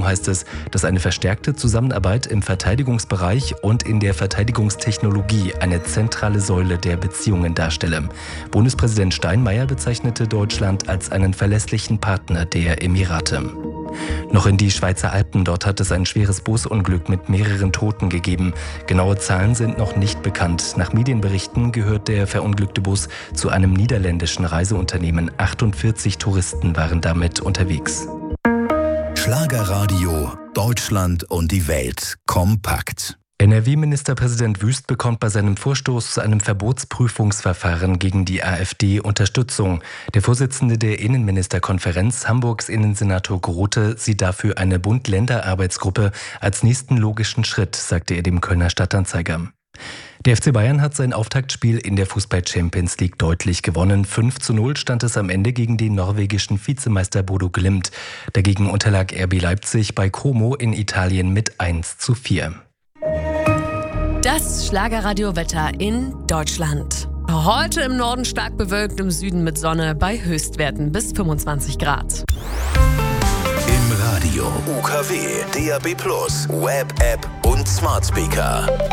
Darum heißt es, dass eine verstärkte Zusammenarbeit im Verteidigungsbereich und in der Verteidigungstechnologie eine zentrale Säule der Beziehungen darstelle. Bundespräsident Steinmeier bezeichnete Deutschland als einen verlässlichen Partner der Emirate. Noch in die Schweizer Alpen, dort hat es ein schweres Busunglück mit mehreren Toten gegeben. Genaue Zahlen sind noch nicht bekannt. Nach Medienberichten gehört der verunglückte Bus zu einem niederländischen Reiseunternehmen. 48 Touristen waren damit unterwegs. Schlagerradio, Deutschland und die Welt kompakt. NRW-Ministerpräsident Wüst bekommt bei seinem Vorstoß zu einem Verbotsprüfungsverfahren gegen die AfD Unterstützung. Der Vorsitzende der Innenministerkonferenz, Hamburgs Innensenator Grote, sieht dafür eine Bund-Länder-Arbeitsgruppe als nächsten logischen Schritt, sagte er dem Kölner Stadtanzeiger. Der FC Bayern hat sein Auftaktspiel in der Fußball-Champions League deutlich gewonnen. 5:0 stand es am Ende gegen den norwegischen Vizemeister Bodo Glimt. Dagegen unterlag RB Leipzig bei Como in Italien mit 1:4. Das Schlagerradio-Wetter in Deutschland. Heute im Norden stark bewölkt, im Süden mit Sonne bei Höchstwerten bis 25 Grad. Im Radio UKW, DAB+, Web-App und Smart Speaker.